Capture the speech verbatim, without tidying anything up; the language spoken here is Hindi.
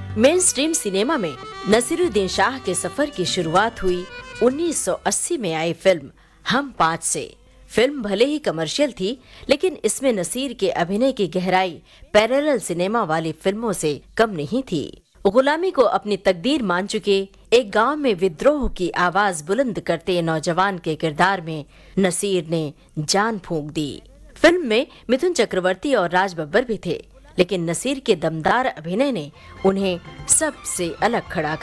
मेन स्ट्रीम सिनेमा में नसीरुद्दीन शाह के सफर की शुरुआत हुई उन्नीस सौ अस्सी में आई फिल्म हम पाँच से। फिल्म भले ही कमर्शियल थी, लेकिन इसमें नसीर के अभिनय की गहराई पैरेलल सिनेमा वाली फिल्मों से कम नहीं थी। गुलामी को अपनी तकदीर मान चुके एक गांव में विद्रोह की आवाज बुलंद करते नौजवान के किरदार में नसीर ने जान फूंक दी। फिल्म में मिथुन चक्रवर्ती और राज बब्बर भी थे, लेकिन नसीर के दमदार अभिनय ने उन्हें सबसे अलग खड़ा